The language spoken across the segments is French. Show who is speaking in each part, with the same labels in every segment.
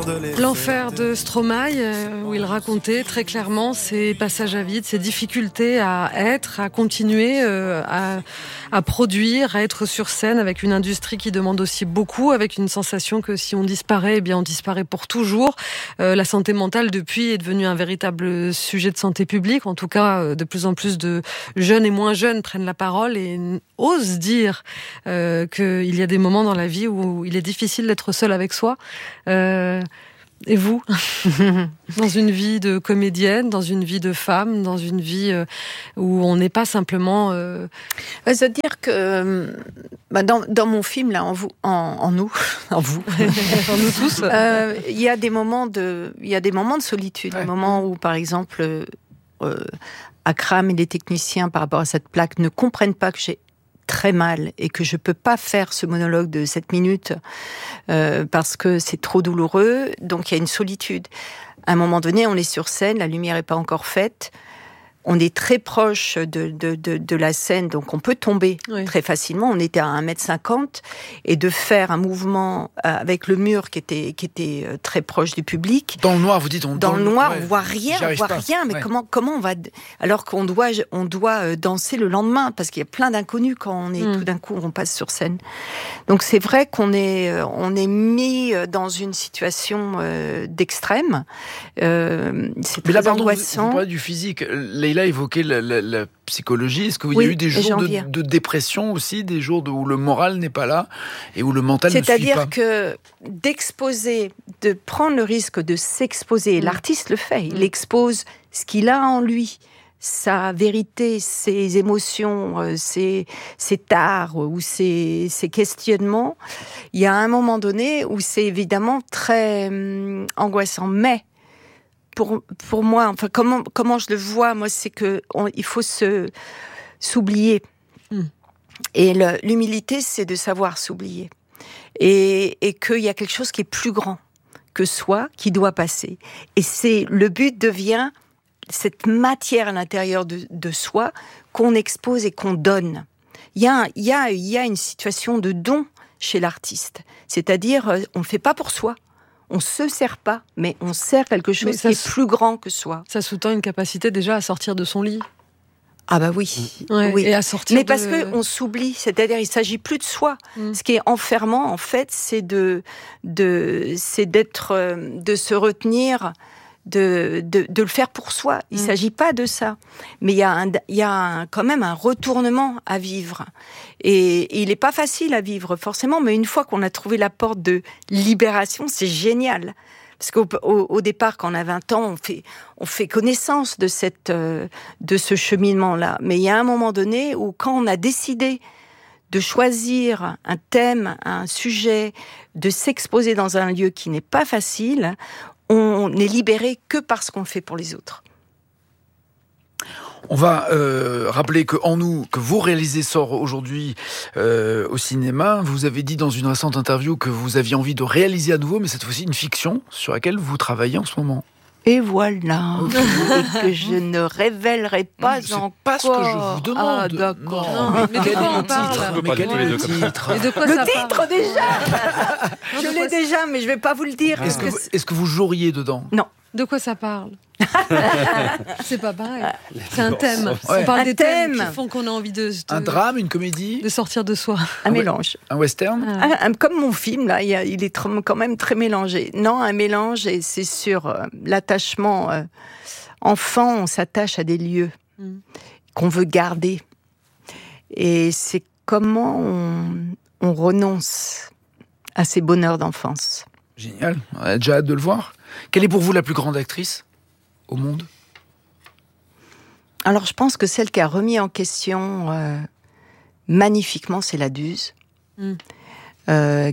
Speaker 1: L'enfer de Stromae, où il racontait très clairement ses passages à vide, ses difficultés à être, à continuer, à produire, à être sur scène avec une industrie qui demande aussi beaucoup, avec une sensation que si on disparaît, eh bien on disparaît pour toujours. La santé mentale depuis est devenue un véritable sujet de santé publique. En tout cas, de plus en plus de jeunes et moins jeunes prennent la parole et osent dire qu'il y a des moments dans la vie où il est difficile d'être seul avec soi. Et vous, dans une vie de comédienne, dans une vie de femme, dans une vie où on n'est pas simplement...
Speaker 2: C'est-à-dire que dans mon film, là, en nous, en nous
Speaker 1: tous,
Speaker 2: il y a des moments de solitude, des moments où, par exemple, Akram et les techniciens, par rapport à cette plaque, ne comprennent pas que j'ai très mal et que je peux pas faire ce monologue de 7 minutes parce que c'est trop douloureux, donc il y a une solitude. À un moment donné, on est sur scène, la lumière est pas encore faite, on est très proche de la scène, donc on peut tomber très facilement. On était à 1m50 et de faire un mouvement avec le mur qui était très proche du public.
Speaker 3: Dans le noir, vous dites
Speaker 2: dans le noir, on voit rien, mais comment on va, alors qu'on doit danser le lendemain parce qu'il y a plein d'inconnus quand on est tout d'un coup on passe sur scène. Donc c'est vrai qu'on est mis dans une situation d'extrême. C'est très angoissant.
Speaker 3: Vous parlez du physique. Leïla évoquait la psychologie. Est-ce qu'il y a eu des jours de dépression aussi, des jours où le moral n'est pas là et où le mental ne suit pas?
Speaker 2: C'est-à-dire que de prendre le risque de s'exposer, l'artiste le fait, il expose ce qu'il a en lui, sa vérité, ses émotions, ses tares ou ses questionnements. Il y a un moment donné où c'est évidemment très angoissant, mais pour moi, enfin comment je le vois, moi, c'est que il faut s'oublier. Et l'humilité, c'est de savoir s'oublier. Et qu'il y a quelque chose qui est plus grand que soi, qui doit passer. Et le but devient cette matière à l'intérieur de soi qu'on expose et qu'on donne. Il y a une situation de don chez l'artiste. C'est-à-dire, on ne fait pas pour soi. On se sert pas, mais on sert quelque chose qui est plus grand que soi.
Speaker 1: Ça sous-tend une capacité déjà à sortir de son lit.
Speaker 2: Ah bah oui.
Speaker 1: Et à sortir.
Speaker 2: Mais parce que on s'oublie, c'est-à-dire il s'agit plus de soi. Ce qui est enfermant, en fait, c'est de se retenir, de le faire pour soi. Il s'agit pas de ça. Mais il y a quand même un retournement à vivre. Et il est pas facile à vivre, forcément, mais une fois qu'on a trouvé la porte de libération, c'est génial. Parce qu'au départ, quand on a 20 ans, on fait connaissance de ce cheminement-là. Mais il y a un moment donné où, quand on a décidé de choisir un thème, un sujet, de s'exposer dans un lieu qui n'est pas facile, on n'est libéré que parce qu'on le fait pour les autres.
Speaker 3: On va rappeler que En nous, que vous réalisez, sort aujourd'hui au cinéma. Vous avez dit dans une récente interview que vous aviez envie de réaliser à nouveau, mais cette fois-ci une fiction sur laquelle vous travaillez en ce moment.
Speaker 2: Et voilà, et que je ne révélerai pas encore.
Speaker 3: C'est pas ce que je vous demande.
Speaker 2: Ah, d'accord.
Speaker 1: Non, mais de quoi on parle ?
Speaker 2: Le titre déjà. Je l'ai déjà, mais je vais pas vous le dire.
Speaker 3: Est-ce que vous joueriez dedans ?
Speaker 2: Non.
Speaker 1: De quoi ça parle ? C'est pas pareil. C'est un thème. On parle des thèmes qui font qu'on a envie
Speaker 3: un drame, une comédie,
Speaker 1: de sortir de soi.
Speaker 2: Un mélange.
Speaker 3: Un western.
Speaker 2: Comme mon film là, il est quand même très mélangé. Non, un mélange, et c'est sur l'attachement enfant. On s'attache à des lieux qu'on veut garder, et c'est comment on renonce à ces bonheurs d'enfance.
Speaker 3: Génial. On a déjà hâte de le voir. Quelle est pour vous la plus grande actrice au monde ?
Speaker 2: Alors, je pense que celle qui a remis en question magnifiquement, c'est la Duze. Elle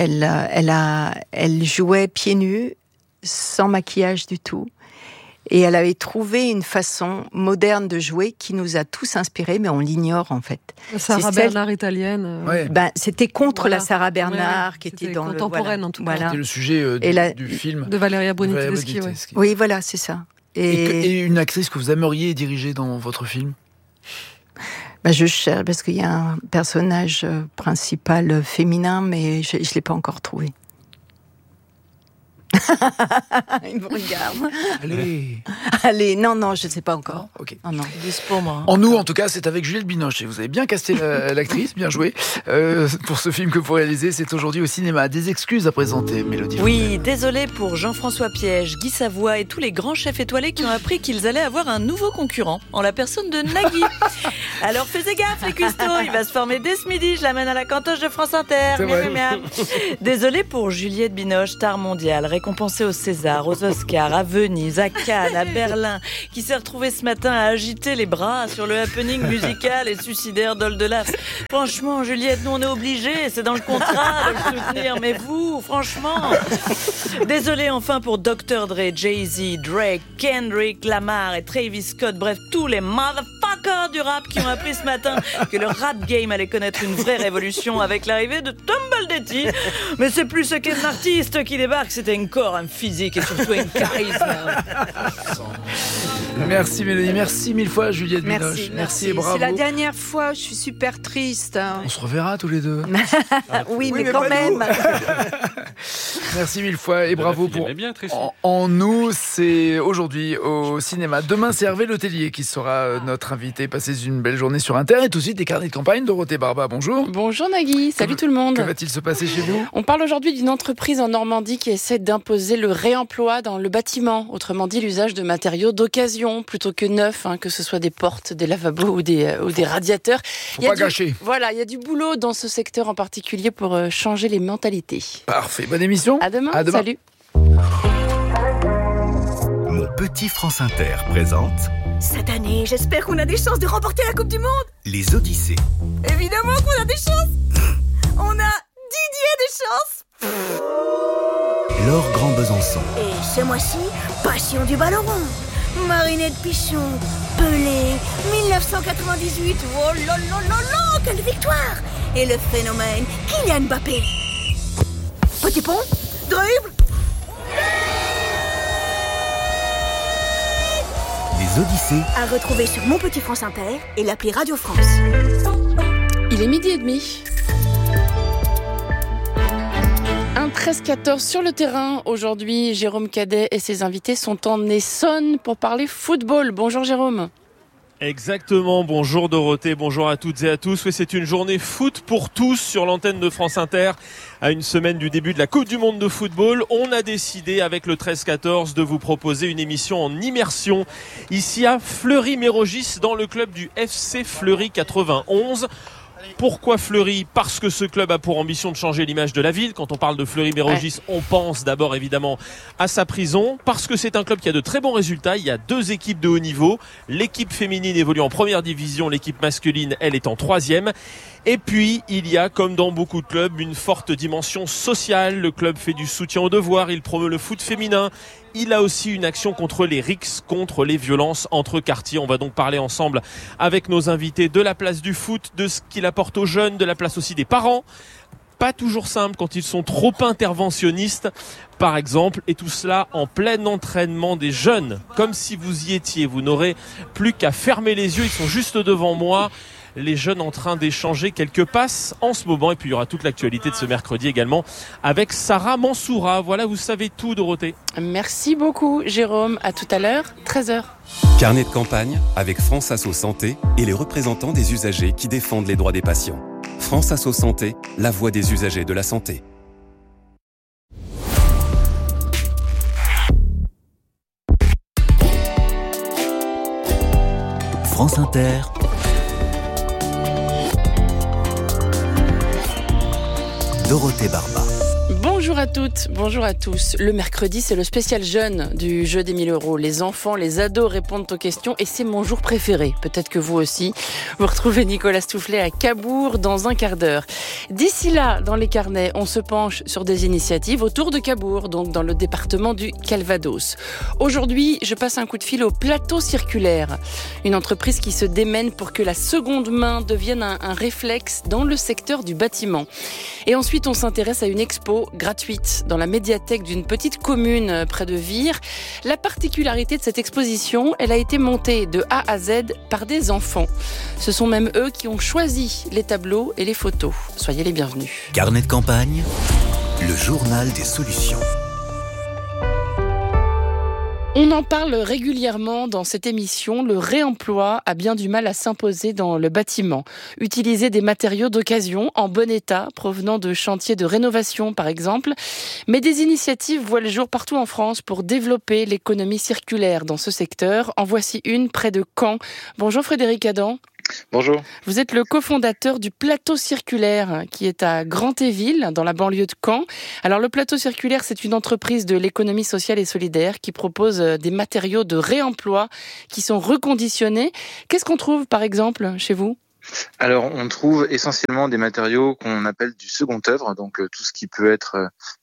Speaker 2: jouait pieds nus, sans maquillage du tout. Et elle avait trouvé une façon moderne de jouer qui nous a tous inspirés, mais on l'ignore en fait.
Speaker 1: La Sarah Bernard italienne.
Speaker 2: C'était contre la Sarah Bernard qui était dans
Speaker 1: contemporaine en tout cas.
Speaker 3: C'était le sujet du film
Speaker 1: de Valeria Bruni-Tedeschi.
Speaker 2: Oui, voilà, c'est ça.
Speaker 3: Et une actrice que vous aimeriez diriger dans votre film ?
Speaker 2: Je cherche, parce qu'il y a un personnage principal féminin, mais je ne l'ai pas encore trouvé. Il me regarde.
Speaker 3: Allez,
Speaker 2: non, je ne sais pas encore.
Speaker 3: Ok.
Speaker 2: Non.
Speaker 4: Dispo, moi.
Speaker 3: En nous, en tout cas, c'est avec Juliette Binoche. Et vous avez bien casté l'actrice, bien joué. Pour ce film que vous réalisez, c'est aujourd'hui au cinéma. Des excuses à présenter, Mélodie.
Speaker 4: Oui, désolé pour Jean-François Piège, Guy Savoy et tous les grands chefs étoilés qui ont appris qu'ils allaient avoir un nouveau concurrent, en la personne de Nagui. Alors faites gaffe les custos, il va se former dès ce midi, je l'amène à la cantoche de France Inter.
Speaker 3: C'est vrai.
Speaker 4: Désolé pour Juliette Binoche, star mondiale, récompensée au César, aux Oscars, à Venise, à Cannes, à Berlin, qui s'est retrouvée ce matin à agiter les bras sur le happening musical et suicidaire d'Oldelaf. Franchement, Juliette, nous on est obligés, c'est dans le contrat de le soutenir, mais vous, franchement. Désolé enfin pour Dr. Dre, Jay-Z, Drake, Kendrick Lamar et Travis Scott, bref, tous les motherfuckers du rap qui ont appris ce matin que le rap game allait connaître une vraie révolution avec l'arrivée de Tumble Detti. Mais c'est plus ce qu'est un artiste qui débarque, c'était encore un physique et surtout un charisme.
Speaker 3: Merci Mélodie, merci mille fois Juliette Binoche. Merci et bravo.
Speaker 2: C'est la dernière fois, je suis super triste.
Speaker 3: On se reverra tous les deux.
Speaker 2: Oui, mais quand même.
Speaker 3: Merci mille fois et bravo pour en nous. C'est aujourd'hui au cinéma. Demain, c'est Hervé Letellier qui sera notre invité. Passez une belle journée sur Inter et tout de suite des carnets de campagne. Dorothée Barba, bonjour.
Speaker 5: Bonjour Nagui, salut tout le monde.
Speaker 3: Que va-t-il se passer chez vous ?
Speaker 5: On parle aujourd'hui d'une entreprise en Normandie qui essaie d'imposer le réemploi dans le bâtiment. Autrement dit, l'usage de matériaux d'occasion plutôt que neufs, que ce soit des portes, des lavabos ou des radiateurs.
Speaker 3: Faut pas gâcher.
Speaker 5: Voilà, il y a du boulot dans ce secteur en particulier pour changer les mentalités.
Speaker 3: Parfait, bonne émission.
Speaker 5: À demain. Salut.
Speaker 6: Mon petit France Inter présente...
Speaker 7: Cette année, j'espère qu'on a des chances de remporter la Coupe du Monde.
Speaker 6: Les Odyssées.
Speaker 7: Évidemment qu'on a des chances. On a Didier des chances.
Speaker 6: Laure Grand Besançon.
Speaker 7: Et ce mois-ci, passion du ballon rond. Marinette Pichon, Pelé, 1998. Oh là là là là, quelle victoire. Et le phénomène, Kylian Mbappé. Petit pont, dribble.
Speaker 6: Les Odyssées.
Speaker 7: À retrouver sur Mon Petit France Inter et l'appli Radio France.
Speaker 5: Il est 12h30. Un 13-14 sur le terrain. Aujourd'hui, Jérôme Cadet et ses invités sont en Essonne pour parler football. Bonjour Jérôme.
Speaker 8: Exactement, bonjour Dorothée, bonjour à toutes et à tous. Oui, c'est une journée foot pour tous sur l'antenne de France Inter. À une semaine du début de la Coupe du Monde de football, on a décidé avec le 13-14 de vous proposer une émission en immersion ici à Fleury-Mérogis dans le club du FC Fleury 91. Pourquoi Fleury ? Parce que ce club a pour ambition de changer l'image de la ville. Quand on parle de Fleury-Mérogis, on pense d'abord évidemment à sa prison. Parce que c'est un club qui a de très bons résultats. Il y a 2 équipes de haut niveau. L'équipe féminine évolue en première division. L'équipe masculine, elle, est en 3e. Et puis, il y a, comme dans beaucoup de clubs, une forte dimension sociale. Le club fait du soutien aux devoirs. Il promeut le foot féminin. Il a aussi une action contre les rixes, contre les violences entre quartiers. On va donc parler ensemble avec nos invités de la place du foot, de ce qu'il apporte aux jeunes, de la place aussi des parents. Pas toujours simple quand ils sont trop interventionnistes, par exemple, et tout cela en plein entraînement des jeunes. Comme si vous y étiez, vous n'aurez plus qu'à fermer les yeux, ils sont juste devant moi. Les jeunes en train d'échanger quelques passes en ce moment. Et puis il y aura toute l'actualité de ce mercredi également avec Sarah Mansoura. Voilà, vous savez tout, Dorothée.
Speaker 5: Merci beaucoup Jérôme, à tout à l'heure, 13h.
Speaker 9: Carnet de campagne avec France Asso Santé et les représentants des usagers qui défendent les droits des patients. France Asso Santé, la voix des usagers de la santé.
Speaker 6: France Inter. Dorothée Barba.
Speaker 5: Bonjour à toutes, bonjour à tous. Le mercredi, c'est le spécial jeune du jeu des 1000 €. Les enfants, les ados répondent aux questions et c'est mon jour préféré. Peut-être que vous aussi. Vous retrouvez Nicolas Stoufflet à Cabourg dans un quart d'heure. D'ici là, dans les carnets, on se penche sur des initiatives autour de Cabourg, donc dans le département du Calvados. Aujourd'hui, je passe un coup de fil au Plateau Circulaire, une entreprise qui se démène pour que la seconde main devienne un réflexe dans le secteur du bâtiment. Et ensuite, on s'intéresse à une expo gratuite dans la médiathèque d'une petite commune près de Vire. La particularité de cette exposition, elle a été montée de A à Z par des enfants. Ce sont même eux qui ont choisi les tableaux et les photos. Soyez les bienvenus.
Speaker 6: Carnet de campagne, le journal des solutions.
Speaker 5: On en parle régulièrement dans cette émission. Le réemploi a bien du mal à s'imposer dans le bâtiment. Utiliser des matériaux d'occasion en bon état, provenant de chantiers de rénovation par exemple. Mais des initiatives voient le jour partout en France pour développer l'économie circulaire dans ce secteur. En voici une près de Caen. Bonjour Frédéric Adam.
Speaker 10: Bonjour.
Speaker 5: Vous êtes le cofondateur du Plateau Circulaire qui est à Grand-Éville, dans la banlieue de Caen. Alors le Plateau Circulaire, c'est une entreprise de l'économie sociale et solidaire qui propose des matériaux de réemploi qui sont reconditionnés. Qu'est-ce qu'on trouve par exemple chez vous ?
Speaker 10: Alors on trouve essentiellement des matériaux qu'on appelle du second œuvre, donc tout ce qui peut être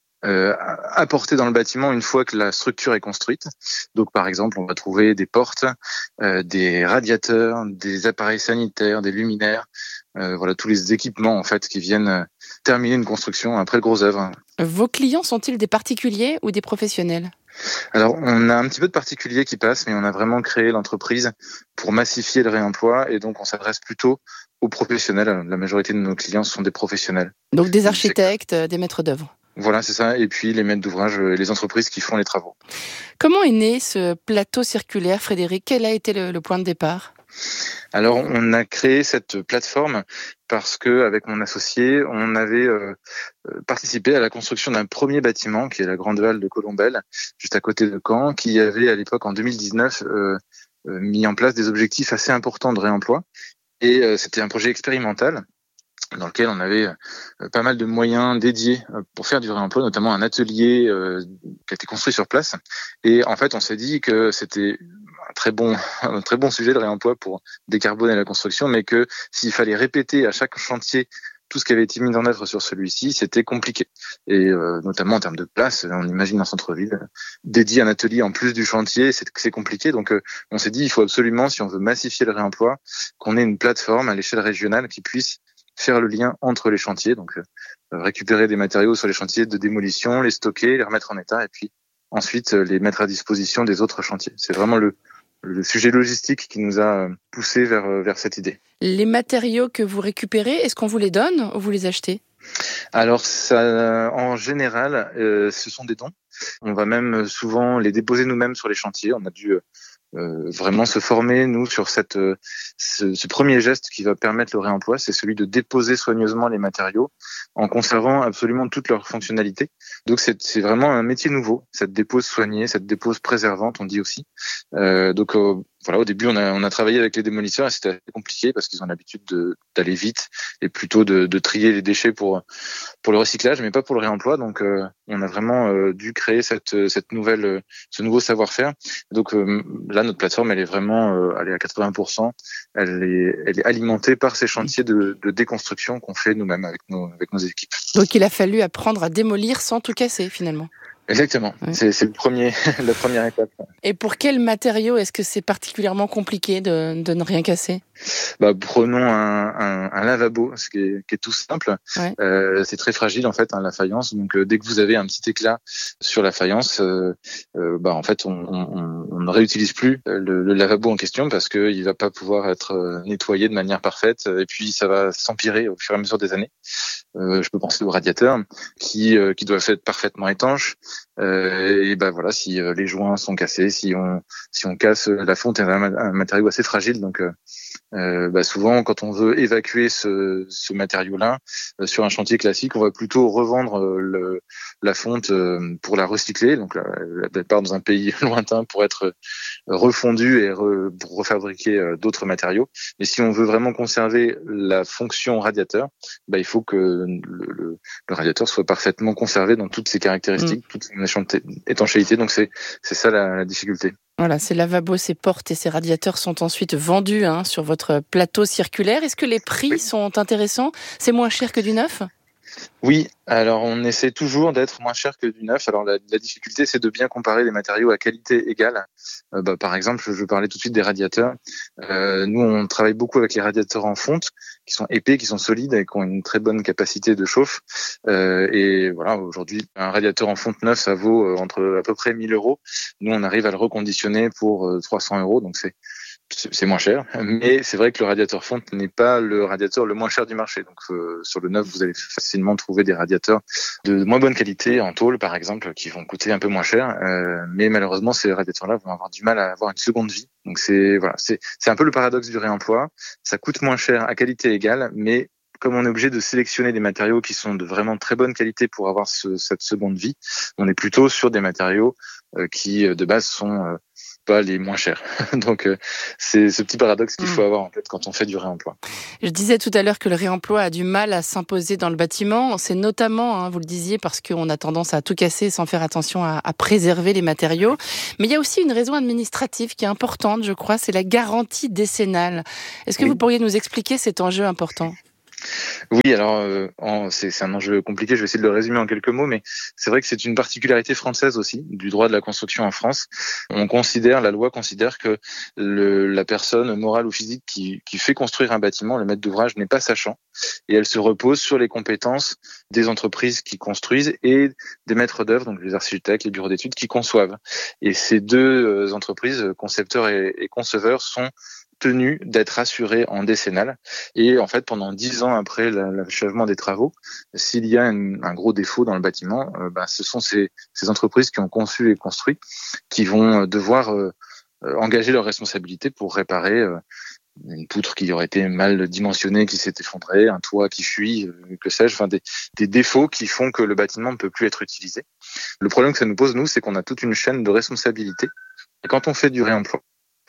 Speaker 10: apporté dans le bâtiment une fois que la structure est construite. Donc par exemple, on va trouver des portes, des radiateurs, des appareils sanitaires, des luminaires, voilà tous les équipements en fait qui viennent terminer une construction après le gros œuvre.
Speaker 5: Vos clients sont-ils des particuliers ou des professionnels ?
Speaker 10: Alors, on a un petit peu de particuliers qui passent, mais on a vraiment créé l'entreprise pour massifier le réemploi et donc on s'adresse plutôt aux professionnels. La majorité de nos clients sont des professionnels.
Speaker 5: Donc des architectes, des maîtres d'œuvre.
Speaker 10: Voilà, c'est ça. Et puis les maîtres d'ouvrage et les entreprises qui font les travaux.
Speaker 5: Comment est né ce plateau circulaire, Frédéric ? Quel a été le point de départ ?
Speaker 10: Alors, on a créé cette plateforme parce que, avec mon associé, on avait participé à la construction d'un premier bâtiment, qui est la Grande Halle de Colombelle, juste à côté de Caen, qui avait à l'époque, en 2019, mis en place des objectifs assez importants de réemploi. Et c'était un projet expérimental dans lequel on avait pas mal de moyens dédiés pour faire du réemploi, notamment un atelier qui a été construit sur place. Et en fait, on s'est dit que c'était un très bon sujet de réemploi pour décarboner la construction, mais que s'il fallait répéter à chaque chantier tout ce qui avait été mis en œuvre sur celui-ci, c'était compliqué. Et notamment en termes de place, on imagine un centre-ville, dédier un atelier en plus du chantier, c'est compliqué. Donc on s'est dit, il faut absolument, si on veut massifier le réemploi, qu'on ait une plateforme à l'échelle régionale qui puisse faire le lien entre les chantiers, donc récupérer des matériaux sur les chantiers de démolition, les stocker, les remettre en état et puis ensuite les mettre à disposition des autres chantiers. C'est vraiment le sujet logistique qui nous a poussé vers cette idée.
Speaker 5: Les matériaux que vous récupérez, est-ce qu'on vous les donne ou vous les achetez ?
Speaker 10: Alors ça, en général, ce sont des dons. On va même souvent les déposer nous-mêmes sur les chantiers. On a dû vraiment se former, nous, sur ce premier geste qui va permettre le réemploi, c'est celui de déposer soigneusement les matériaux en conservant absolument toute leur fonctionnalité. Donc c'est vraiment un métier nouveau, cette dépose soignée, cette dépose préservante, on dit aussi. Donc voilà, au début, on a travaillé avec les démolisseurs et c'était assez compliqué parce qu'ils ont l'habitude d'aller vite et plutôt de trier les déchets pour le recyclage, mais pas pour le réemploi. Donc, on a vraiment dû créer ce nouveau savoir-faire. Donc là, notre plateforme, elle est vraiment, elle est à 80%. Elle est alimentée par ces chantiers de déconstruction qu'on fait nous-mêmes avec nos équipes.
Speaker 5: Donc, il a fallu apprendre à démolir sans tout casser, finalement.
Speaker 10: Exactement, ouais. C'est la première étape.
Speaker 5: Et pour quel matériau est-ce que c'est particulièrement compliqué de ne rien casser ?
Speaker 10: Prenons un lavabo, ce qui est tout simple. Ouais. C'est très fragile en fait, la faïence. Donc dès que vous avez un petit éclat sur la faïence, en fait on ne réutilise plus le lavabo en question parce que il va pas pouvoir être nettoyé de manière parfaite et puis ça va s'empirer au fur et à mesure des années. Je peux penser au radiateur qui doivent être parfaitement étanches. Et voilà, si les joints sont cassés, si on casse la fonte, est un matériau assez fragile, donc souvent quand on veut évacuer ce matériau-là sur un chantier classique, on va plutôt revendre la fonte pour la recycler, donc elle part dans un pays lointain pour être refondue et pour refabriquer d'autres matériaux. Mais si on veut vraiment conserver la fonction radiateur, il faut que le radiateur soit parfaitement conservé dans toutes ses caractéristiques, toute son étanchéité. Donc c'est ça la difficulté.
Speaker 5: Voilà, ces lavabos, ces portes et ces radiateurs sont ensuite vendus sur votre plateau circulaire. Est-ce que les prix sont intéressants ? C'est moins cher que du neuf ?
Speaker 10: Oui, alors on essaie toujours d'être moins cher que du neuf. Alors la difficulté, c'est de bien comparer les matériaux à qualité égale. Par exemple, je parlais tout de suite des radiateurs. Nous, on travaille beaucoup avec les radiateurs en fonte, qui sont épais, qui sont solides et qui ont une très bonne capacité de chauffe. Et voilà, aujourd'hui, un radiateur en fonte neuf, ça vaut entre à peu près 1 000 €. Nous, on arrive à le reconditionner pour 300 €. Donc c'est moins cher, mais c'est vrai que le radiateur fonte n'est pas le radiateur le moins cher du marché. Donc sur le neuf, vous allez facilement trouver des radiateurs de moins bonne qualité en tôle, par exemple, qui vont coûter un peu moins cher. Mais malheureusement, ces radiateurs-là vont avoir du mal à avoir une seconde vie. Donc c'est un peu le paradoxe du réemploi. Ça coûte moins cher à qualité égale, mais comme on est obligé de sélectionner des matériaux qui sont de vraiment très bonne qualité pour avoir cette seconde vie, on est plutôt sur des matériaux qui de base sont pas les moins chers. Donc c'est ce petit paradoxe qu'il faut avoir en tête quand on fait du réemploi.
Speaker 5: Je disais tout à l'heure que le réemploi a du mal à s'imposer dans le bâtiment. C'est notamment, vous le disiez, parce qu'on a tendance à tout casser sans faire attention à préserver les matériaux. Mais il y a aussi une raison administrative qui est importante, je crois, c'est la garantie décennale. Est-ce que vous pourriez nous expliquer cet enjeu important ?
Speaker 10: Oui, alors c'est un enjeu compliqué, je vais essayer de le résumer en quelques mots, mais c'est vrai que c'est une particularité française aussi, du droit de la construction en France. La loi considère que la personne morale ou physique qui fait construire un bâtiment, le maître d'ouvrage, n'est pas sachant, et elle se repose sur les compétences des entreprises qui construisent et des maîtres d'œuvre, donc les architectes, les bureaux d'études, qui conçoivent. Et ces deux entreprises, concepteurs et conceveurs, sont tenus d'être assurés en décennale. Et en fait, pendant 10 ans après l'achèvement des travaux, s'il y a un gros défaut dans le bâtiment, ce sont ces entreprises qui ont conçu et construit qui vont devoir engager leurs responsabilités pour réparer une poutre qui aurait été mal dimensionnée, qui s'est effondrée, un toit qui fuit, que sais-je, des défauts qui font que le bâtiment ne peut plus être utilisé. Le problème que ça nous pose, nous, c'est qu'on a toute une chaîne de responsabilités. Et quand on fait du réemploi,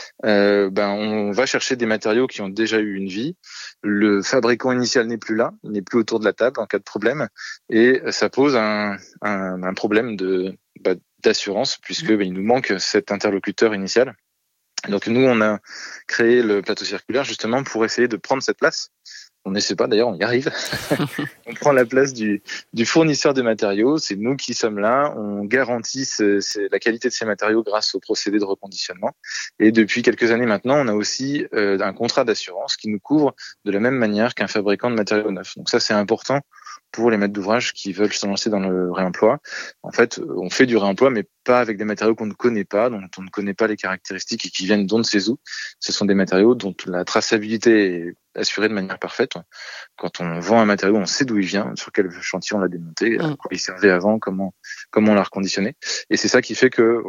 Speaker 10: on va chercher des matériaux qui ont déjà eu une vie. Le fabricant initial n'est plus là, il n'est plus autour de la table en cas de problème, et ça pose un problème d'assurance puisque il nous manque cet interlocuteur initial. Donc nous, on a créé le plateau circulaire justement pour essayer de prendre cette place. On n'essaie pas, d'ailleurs, on y arrive. On prend la place du fournisseur de matériaux. C'est nous qui sommes là. On garantit la qualité de ces matériaux grâce au procédé de reconditionnement. Et depuis quelques années maintenant, on a aussi un contrat d'assurance qui nous couvre de la même manière qu'un fabricant de matériaux neufs. Donc ça, c'est important pour les maîtres d'ouvrage qui veulent se lancer dans le réemploi. En fait, on fait du réemploi, mais pas avec des matériaux qu'on ne connaît pas, dont on ne connaît pas les caractéristiques et qui viennent d'on ne sait où. Ce sont des matériaux dont la traçabilité est assurée de manière parfaite. Quand on vend un matériau, on sait d'où il vient, sur quel chantier on l'a démonté, à quoi il servait avant, comment on l'a reconditionné. Et c'est ça qui fait que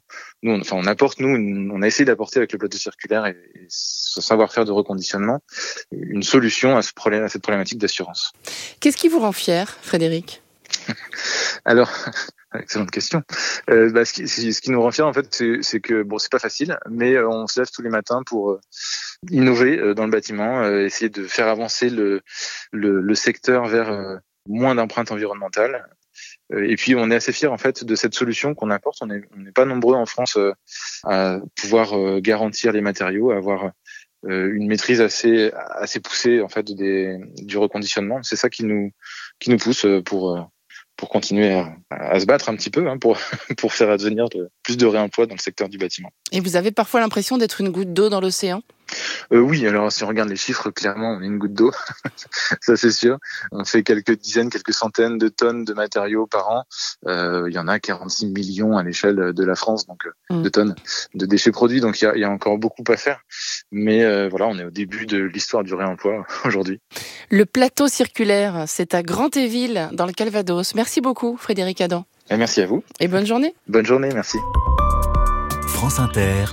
Speaker 10: on a essayé d'apporter avec le plateau circulaire et ce savoir-faire de reconditionnement une solution à cette problématique d'assurance.
Speaker 5: Qu'est-ce qui vous rend fier, Frédéric ?
Speaker 10: Alors, excellente question. Ce qui nous rend fiers, en fait, c'est que c'est pas facile, mais on se lève tous les matins pour innover dans le bâtiment, essayer de faire avancer le secteur vers moins d'empreinte environnementale. Et puis on est assez fiers en fait de cette solution qu'on apporte. On n'est pas nombreux en France à pouvoir garantir les matériaux, à avoir une maîtrise assez poussée en fait du reconditionnement. C'est ça qui nous pousse pour continuer à se battre un petit peu pour faire advenir plus de réemploi dans le secteur du bâtiment.
Speaker 5: Et vous avez parfois l'impression d'être une goutte d'eau dans l'océan ?
Speaker 10: Oui, alors si on regarde les chiffres, clairement, on est une goutte d'eau, ça c'est sûr. On fait quelques centaines de tonnes de matériaux par an. Il y en a 46 millions à l'échelle de la France, donc de tonnes de déchets produits. Donc il y a encore beaucoup à faire. Mais on est au début de l'histoire du réemploi aujourd'hui. Le
Speaker 5: plateau circulaire, c'est à Grand-Éville, dans le Calvados. Merci beaucoup, Frédéric Adam.
Speaker 10: Et merci à vous.
Speaker 5: Et bonne journée.
Speaker 10: Bonne journée, merci.
Speaker 6: France Inter.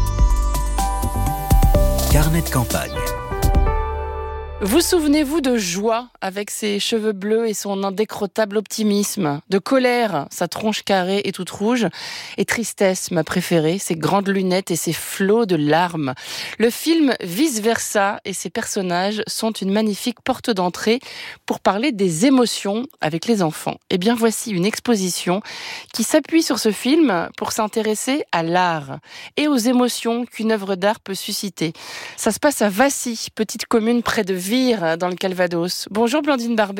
Speaker 6: Carnet de campagne.
Speaker 5: Vous souvenez-vous de Joie avec ses cheveux bleus et son indécrottable optimisme, de Colère, sa tronche carrée et toute rouge, et Tristesse, ma préférée, ses grandes lunettes et ses flots de larmes. Le film Vice Versa et ses personnages sont une magnifique porte d'entrée pour parler des émotions avec les enfants. Et bien voici une exposition qui s'appuie sur ce film pour s'intéresser à l'art et aux émotions qu'une œuvre d'art peut susciter. Ça se passe à Vassy, petite commune près de Vire, dans le Calvados. Bonjour Blandine Barbet.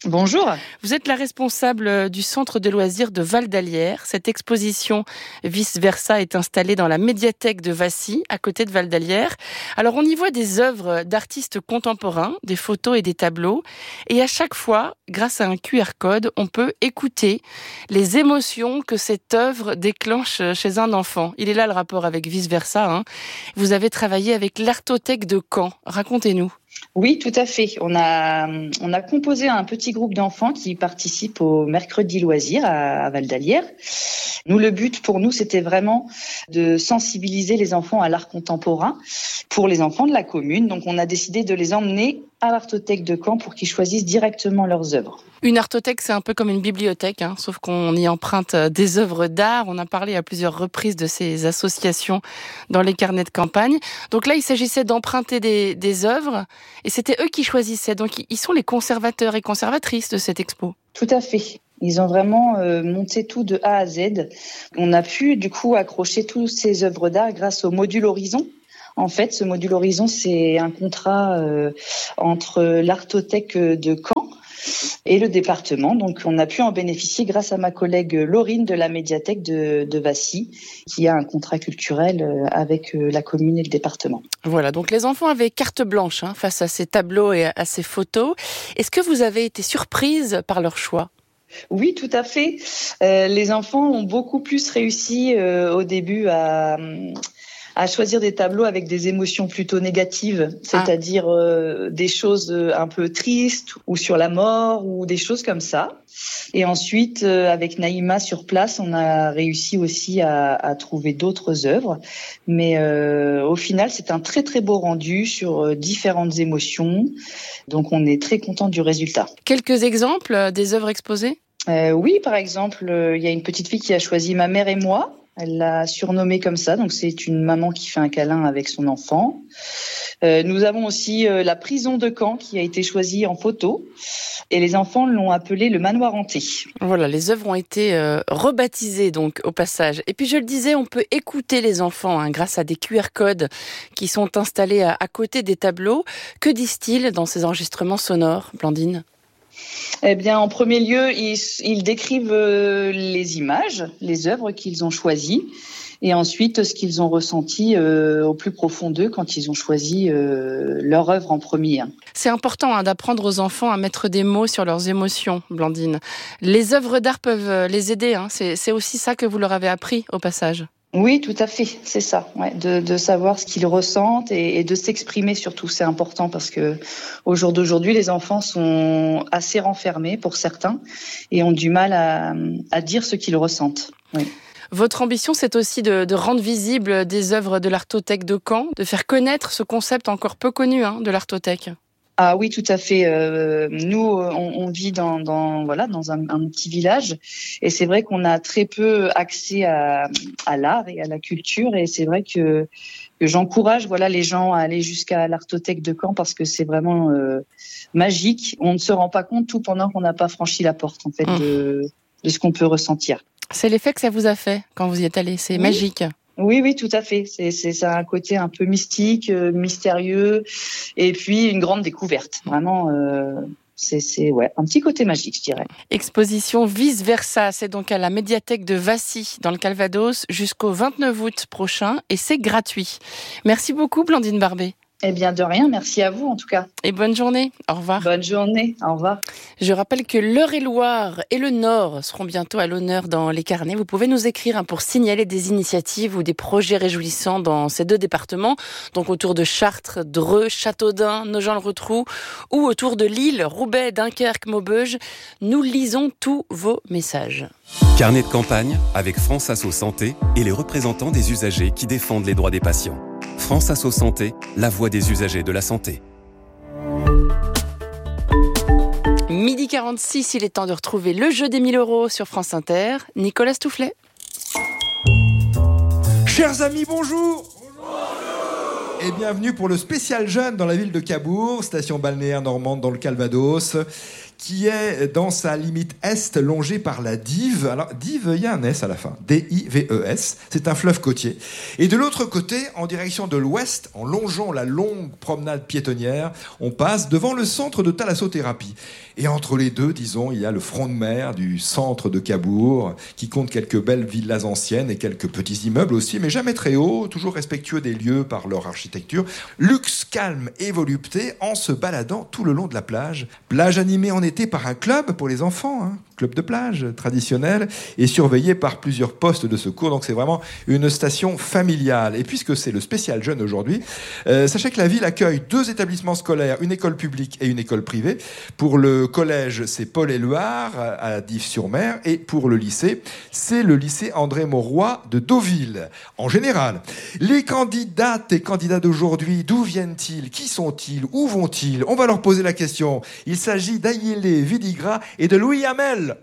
Speaker 5: Bonjour. Vous êtes la responsable du centre de loisirs de Val-d'Alière. Cette exposition Vice Versa est installée dans la médiathèque de Vassy, à côté de Val-d'Alière. Alors, on y voit des œuvres d'artistes contemporains, des photos et des tableaux. Et à chaque fois, grâce à un QR code, on peut écouter les émotions que cette œuvre déclenche chez un enfant. Il est là le rapport avec Vice Versa. Vous avez travaillé avec l'Artothèque de Caen. Racontez-nous.
Speaker 11: Oui, tout à fait. On a composé un petit groupe d'enfants qui participent au mercredi loisirs à Val-d'Alière. Nous, le but pour nous, c'était vraiment de sensibiliser les enfants à l'art contemporain pour les enfants de la commune. Donc, on a décidé de les emmener à l'Artothèque de Caen pour qu'ils choisissent directement leurs œuvres.
Speaker 5: Une artothèque, c'est un peu comme une bibliothèque, sauf qu'on y emprunte des œuvres d'art. On a parlé à plusieurs reprises de ces associations dans les carnets de campagne. Donc là, il s'agissait d'emprunter des œuvres et c'était eux qui choisissaient. Donc, ils sont les conservateurs et conservatrices de cette expo.
Speaker 11: Tout à fait. Ils ont vraiment monté tout de A à Z. On a pu, du coup, accrocher toutes ces œuvres d'art grâce au module Horizon. En fait, ce module Horizon, c'est un contrat entre l'Artothèque de Caen et le département. Donc, on a pu en bénéficier grâce à ma collègue Laurine de la médiathèque de Vassy, qui a un contrat culturel avec la commune et le département.
Speaker 5: Voilà, donc les enfants avaient carte blanche face à ces tableaux et à ces photos. Est-ce que vous avez été surprise par leur choix ?
Speaker 11: Oui, tout à fait. Les enfants ont beaucoup plus réussi au début à choisir des tableaux avec des émotions plutôt négatives, c'est-à-dire des choses un peu tristes ou sur la mort ou des choses comme ça. Et ensuite, avec Naïma sur place, on a réussi aussi à trouver d'autres œuvres. Mais au final, c'est un très très beau rendu sur différentes émotions. Donc on est très content du résultat.
Speaker 5: Quelques exemples des œuvres exposées ?
Speaker 11: Oui, par exemple, il y a une petite fille qui a choisi Ma mère et moi. Elle l'a surnommée comme ça, donc c'est une maman qui fait un câlin avec son enfant. Nous avons aussi la prison de Caen qui a été choisie en photo et les enfants l'ont appelée le manoir hanté.
Speaker 5: Voilà, les œuvres ont été rebaptisées donc au passage. Et puis je le disais, on peut écouter les enfants grâce à des QR codes qui sont installés à côté des tableaux. Que disent-ils dans ces enregistrements sonores, Blandine ?
Speaker 11: Eh bien, en premier lieu, ils décrivent les images, les œuvres qu'ils ont choisies, et ensuite ce qu'ils ont ressenti au plus profond d'eux quand ils ont choisi leur œuvre en premier.
Speaker 5: C'est important d'apprendre aux enfants à mettre des mots sur leurs émotions, Blandine. Les œuvres d'art peuvent les aider. C'est aussi ça que vous leur avez appris au passage.
Speaker 11: Oui, tout à fait, c'est ça, de savoir ce qu'ils ressentent et de s'exprimer surtout, c'est important parce que au jour d'aujourd'hui, les enfants sont assez renfermés pour certains et ont du mal à dire ce qu'ils ressentent. Oui.
Speaker 5: Votre ambition, c'est aussi de rendre visibles des œuvres de l'Artothèque de Caen, de faire connaître ce concept encore peu connu de l'Artothèque.
Speaker 11: Ah oui, tout à fait. Nous, on vit dans un petit village et c'est vrai qu'on a très peu accès à l'art et à la culture et c'est vrai que j'encourage les gens à aller jusqu'à l'Artothèque de Caen parce que c'est vraiment magique. On ne se rend pas compte tout pendant qu'on n'a pas franchi la porte en fait de ce qu'on peut ressentir.
Speaker 5: C'est l'effet que ça vous a fait quand vous y êtes allé, c'est magique.
Speaker 11: Oui, tout à fait. C'est un côté un peu mystique, mystérieux, et puis une grande découverte. Vraiment, c'est un petit côté magique, je dirais.
Speaker 5: Exposition Vice Versa, c'est donc à la médiathèque de Vassy, dans le Calvados, jusqu'au 29 août prochain, et c'est gratuit. Merci beaucoup, Blandine Barbet.
Speaker 11: Eh bien, de rien. Merci à vous, en tout cas.
Speaker 5: Et bonne journée. Au revoir.
Speaker 11: Bonne journée. Au revoir.
Speaker 5: Je rappelle que l'Eure-et-Loire et le Nord seront bientôt à l'honneur dans les carnets. Vous pouvez nous écrire pour signaler des initiatives ou des projets réjouissants dans ces deux départements. Donc, autour de Chartres, Dreux, Châteaudun, Nogent-le-Rotrou ou autour de Lille, Roubaix, Dunkerque, Maubeuge. Nous lisons tous vos messages.
Speaker 9: Carnet de campagne avec France Asso Santé et les représentants des usagers qui défendent les droits des patients. France Asso Santé, la voix des usagers de la santé.
Speaker 5: 12h46, il est temps de retrouver le jeu des 1000 € sur France Inter. Nicolas Stoufflet.
Speaker 12: Chers amis, bonjour. Et bienvenue pour le spécial jeune dans la ville de Cabourg, station balnéaire normande dans le Calvados, qui est dans sa limite est longée par la Dive. Alors, Dive, il y a un S à la fin. D-I-V-E-S. C'est un fleuve côtier. Et de l'autre côté, en direction de l'ouest, en longeant la longue promenade piétonnière, on passe devant le centre de thalassothérapie. Et entre les deux, disons, il y a le front de mer du centre de Cabourg, qui compte quelques belles villas anciennes et quelques petits immeubles aussi, mais jamais très hauts, toujours respectueux des lieux par leur architecture. Luxe, calme et volupté en se baladant tout le long de la plage. Plage animée en été par un club pour les enfants, club de plage traditionnel, et surveillé par plusieurs postes de secours. Donc c'est vraiment une station familiale. Et puisque c'est le spécial jeune aujourd'hui, sachez que la ville accueille 2 établissements scolaires, une école publique et une école privée. Pour le collège, c'est Paul-Éluard à Dives-sur-Mer, et pour le lycée, c'est le lycée André Mauroy de Deauville. En général, les candidates et candidats d'aujourd'hui, d'où viennent-ils? Qui sont-ils? Où vont-ils? On va leur poser la question. Il s'agit d'Ayélé Vidigra et de Louis Hamel.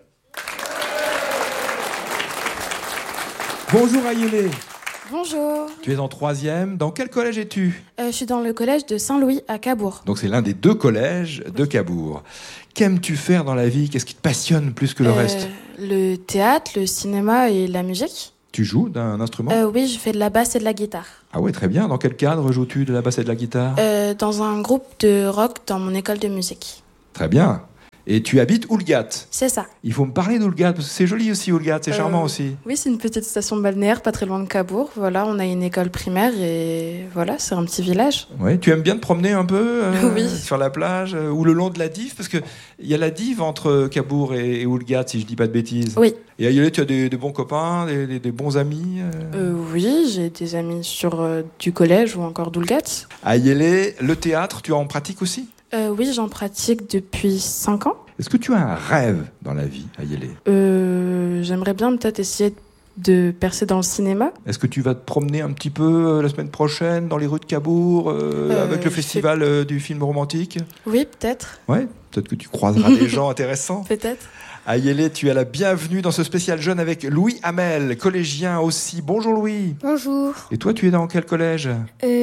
Speaker 12: Bonjour Ayélé.
Speaker 13: Bonjour.
Speaker 12: Tu es en 3e. Dans quel collège es-tu?
Speaker 13: Je suis dans le collège de Saint-Louis à Cabourg.
Speaker 12: Donc c'est l'un des 2 collèges de Cabourg. Qu'aimes-tu faire dans la vie? Qu'est-ce qui te passionne plus que le reste?
Speaker 13: Le théâtre, le cinéma et la musique.
Speaker 12: Tu joues d'un instrument?
Speaker 13: Oui, je fais de la basse et de la guitare.
Speaker 12: Ah ouais, très bien. Dans quel cadre joues-tu de la basse et de la guitare?
Speaker 13: Dans un groupe de rock dans mon école de musique.
Speaker 12: Très bien. Et tu habites Oulgat?
Speaker 13: C'est ça.
Speaker 12: Il faut me parler d'Oulgat, parce que c'est joli aussi, Oulgat, c'est charmant aussi.
Speaker 13: Oui, c'est une petite station balnéaire, pas très loin de Cabourg. Voilà, on a une école primaire et voilà, c'est un petit village.
Speaker 12: Ouais, tu aimes bien te promener un peu
Speaker 13: oui.
Speaker 12: Sur la plage ou le long de la Dive? Parce qu'il y a la Dive entre Cabourg et Oulgat, si je dis pas de bêtises.
Speaker 13: Oui.
Speaker 12: Et Ayélé, tu as des bons copains, des bons amis
Speaker 13: Oui, j'ai des amis sur du collège ou encore d'Oulgat.
Speaker 12: Ayélé, le théâtre, tu en pratiques aussi?
Speaker 13: Oui, j'en pratique depuis 5 ans.
Speaker 12: Est-ce que tu as un rêve dans la vie, Ayélé?
Speaker 13: J'aimerais bien peut-être essayer de percer dans le cinéma.
Speaker 12: Est-ce que tu vas te promener un petit peu la semaine prochaine dans les rues de Cabourg avec le festival du film romantique?
Speaker 13: Oui, peut-être.
Speaker 12: Ouais, peut-être que tu croiseras des gens intéressants.
Speaker 13: Peut-être.
Speaker 12: Ayélé, tu es la bienvenue dans ce spécial jeune avec Louis Hamel, collégien aussi. Bonjour Louis.
Speaker 14: Bonjour.
Speaker 12: Et toi, tu es dans quel collège?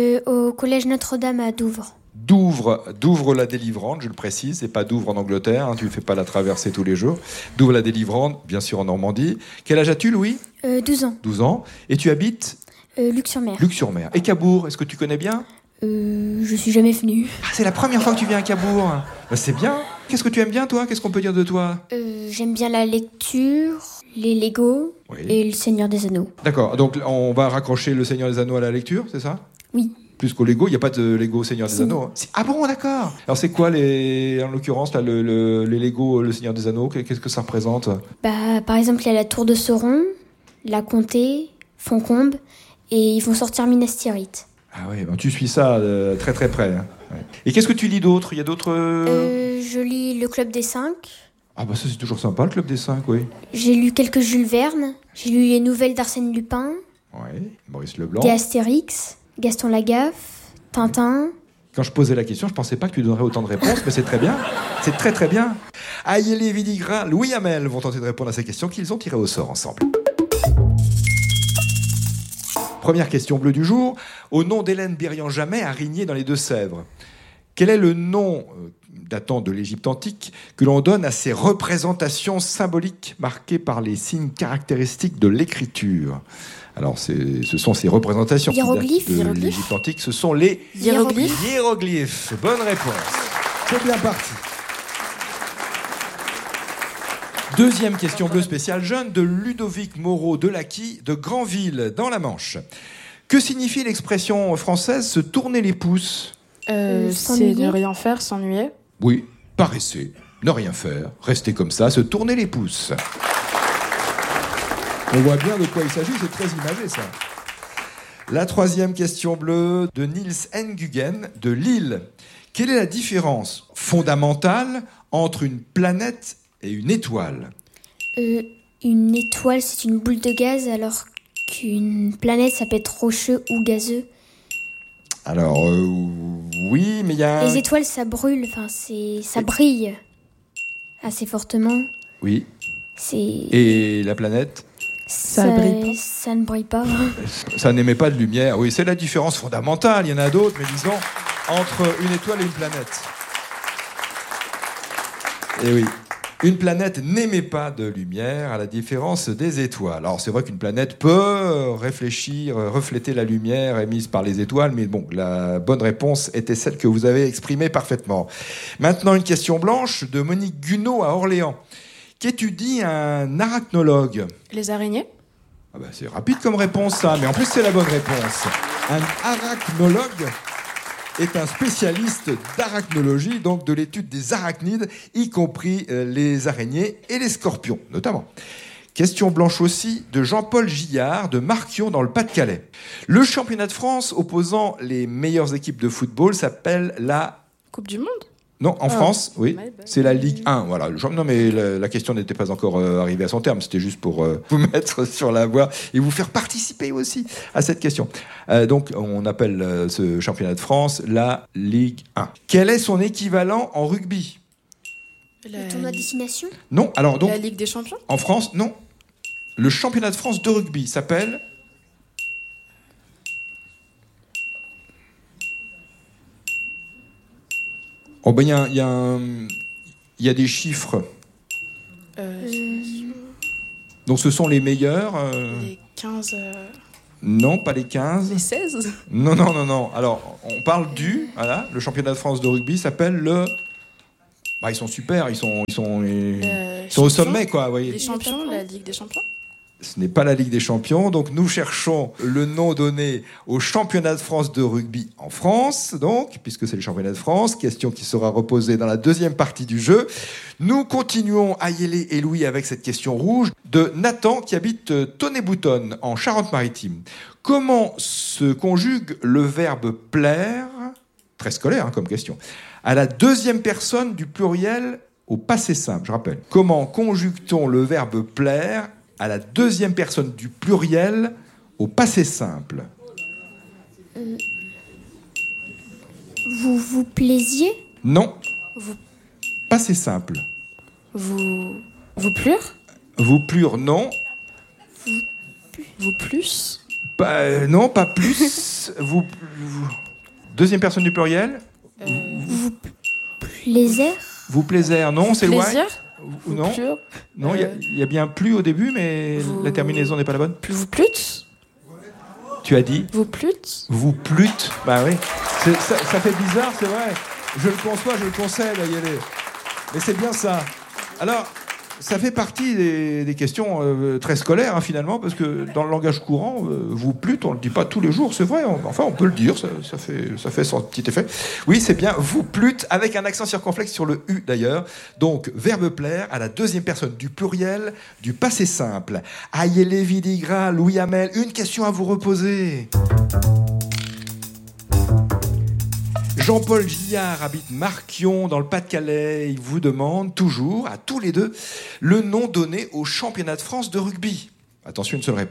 Speaker 14: Au collège Notre-Dame à Douvres.
Speaker 12: Douvres la délivrante, je le précise, c'est pas Douvres en Angleterre, tu ne fais pas la traversée tous les jours. Douvres la délivrante, bien sûr en Normandie. Quel âge as-tu, Louis?
Speaker 14: 12 ans.
Speaker 12: 12 ans. Et tu habites
Speaker 14: Luc-sur-Mer.
Speaker 12: Luc-sur-Mer. Et Cabourg, est-ce que tu connais bien?
Speaker 14: Je suis jamais venu.
Speaker 12: Ah, c'est la première fois que tu viens à Cabourg. Bah, c'est bien. Qu'est-ce que tu aimes bien, toi? Qu'est-ce qu'on peut dire de toi?
Speaker 14: J'aime bien la lecture, les Lego et le Seigneur des Anneaux.
Speaker 12: D'accord, donc on va raccrocher le Seigneur des Anneaux à la lecture, c'est ça?
Speaker 14: Oui.
Speaker 12: Plus qu'au Lego, il n'y a pas de Lego Seigneur des Anneaux. Ah bon, d'accord. Alors c'est quoi, en l'occurrence, là, les Lego Le Seigneur des Anneaux? Qu'est-ce que ça représente?
Speaker 14: Par exemple, il y a la Tour de Sauron, la Comté, Foncombe, et ils vont sortir Minas Tirith.
Speaker 12: Ah oui, tu suis ça très très près. Hein. Ouais. Et qu'est-ce que tu lis d'autre? Il y a d'autres...
Speaker 14: Je lis Le Club des 5.
Speaker 12: Ah bah ça c'est toujours sympa, le Club des 5, oui.
Speaker 14: J'ai lu quelques Jules Verne. J'ai lu les nouvelles d'Arsène Lupin.
Speaker 12: Oui, Maurice Leblanc.
Speaker 14: Des Astérix, Gaston Lagaffe, Tintin.
Speaker 12: Quand je posais la question, je pensais pas que tu donnerais autant de réponses, mais c'est très bien. C'est très très bien. Ayélé Vidigra, Louis Hamel vont tenter de répondre à ces questions qu'ils ont tirées au sort ensemble. Première question bleue du jour. Au nom d'Hélène Birian-Jamet à Rigné dans les Deux-Sèvres. Quel est le nom datant de l'Égypte antique que l'on donne à ces représentations symboliques marquées par les signes caractéristiques de l'écriture? Alors, ce sont ces représentations
Speaker 14: hiéroglyphes
Speaker 12: de l'Égypte antique. Ce sont les
Speaker 14: hiéroglyphes.
Speaker 12: Bonne réponse. C'est bien parti. Deuxième question bleue spéciale jeune de Ludovic Moreau de Lacqui de Granville dans la Manche. Que signifie l'expression française se tourner les pouces?
Speaker 13: C'est ne rien faire, s'ennuyer.
Speaker 12: Oui, paresser, ne rien faire, rester comme ça, se tourner les pouces. On voit bien de quoi il s'agit, c'est très imagé ça. La troisième question bleue de Niels Nguyen de Lille. Quelle est la différence fondamentale entre une planète et une étoile?
Speaker 14: Une étoile, c'est une boule de gaz, alors qu'une planète, ça peut être rocheux ou gazeux.
Speaker 12: Alors, oui, mais il y a...
Speaker 14: Les étoiles, ça brûle, enfin, ça brille assez fortement.
Speaker 12: Oui. Et la planète?
Speaker 14: Ça ne brille pas.
Speaker 12: Ça n'émet pas de lumière. Oui, c'est la différence fondamentale. Il y en a d'autres, mais disons, entre une étoile et une planète. Et oui. Une planète n'émet pas de lumière, à la différence des étoiles. Alors c'est vrai qu'une planète peut refléter la lumière émise par les étoiles, mais bon, la bonne réponse était celle que vous avez exprimée parfaitement. Maintenant, une question blanche de Monique Gunaud à Orléans. Qu'étudie un arachnologue?
Speaker 13: Les araignées.
Speaker 12: Ah bah, c'est rapide comme réponse, ça, mais en plus c'est la bonne réponse. Un arachnologue est un spécialiste d'arachnologie, donc de l'étude des arachnides, y compris les araignées et les scorpions, notamment. Question blanche aussi de Jean-Paul Gillard de Marquion dans le Pas-de-Calais. Le championnat de France opposant les meilleures équipes de football s'appelle la...
Speaker 13: Coupe du Monde?
Speaker 12: Non, en France, oui, c'est la Ligue 1. Voilà. Non, mais la question n'était pas encore arrivée à son terme. C'était juste pour vous mettre sur la voie et vous faire participer aussi à cette question. Donc, on appelle ce championnat de France la Ligue 1. Quel est son équivalent en rugby?
Speaker 14: Le tournoi destination?
Speaker 12: Non, alors donc...
Speaker 13: La Ligue des Champions?
Speaker 12: En France, non. Le championnat de France de rugby s'appelle... Oh ben il y a des chiffres. Donc ce sont les meilleurs.
Speaker 13: Les 15.
Speaker 12: Non, pas les 15.
Speaker 13: Les 16.
Speaker 12: Non. Alors on parle du. Voilà, le championnat de France de rugby s'appelle le. Bah ils sont super, ils sont au sommet quoi. Vous voyez.
Speaker 13: Les champions, la Ligue des Champions.
Speaker 12: Ce n'est pas la Ligue des Champions, donc nous cherchons le nom donné au championnat de France de rugby en France, donc, puisque c'est le championnat de France, question qui sera reposée dans la deuxième partie du jeu. Nous continuons Ayélé et Louis avec cette question rouge de Nathan qui habite Tonnay-Boutonne en Charente-Maritime. Comment se conjugue le verbe plaire, très scolaire comme question, à la deuxième personne du pluriel au passé simple, je rappelle. Comment conjugue-t-on le verbe plaire à la deuxième personne du pluriel au passé simple?
Speaker 14: Vous vous plaisiez?
Speaker 12: Non.
Speaker 13: Vous...
Speaker 12: Passé simple.
Speaker 13: Vous plure?
Speaker 12: Vous plure, non.
Speaker 13: Vous plus?
Speaker 12: Non, pas plus. vous... Deuxième personne du pluriel.
Speaker 14: Vous plaisir?
Speaker 12: Vous plaisir, non, c'est loin.
Speaker 13: Plaisir?
Speaker 12: Non, non, il y a bien plus au début, mais la terminaison n'est pas la bonne.
Speaker 13: Vous plûtes?
Speaker 12: Tu as dit?
Speaker 13: Vous plûtes?
Speaker 12: Vous plûtes? Bah oui. Ça fait bizarre, c'est vrai. Je le conçois, je le concède, Ayélé. Mais c'est bien ça. Alors, ça fait partie des questions très scolaires, hein, finalement, parce que dans le langage courant, vous plûtes, on ne le dit pas tous les jours, c'est vrai. Enfin, on peut le dire, ça fait son petit effet. Oui, c'est bien, vous plûtes, avec un accent circonflexe sur le « u » d'ailleurs. Donc, verbe plaire à la deuxième personne du pluriel du passé simple. Ayélé Vidigra, Louis Hamel, une question à vous reposer. Jean-Paul Gillard habite Marquion dans le Pas-de-Calais. Il vous demande toujours, à tous les deux, le nom donné au championnat de France de rugby. Attention, une seule réponse.